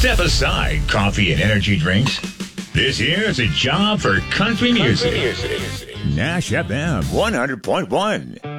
Step aside coffee and energy drinks. This here is a job for country music. Nash FM 100.1.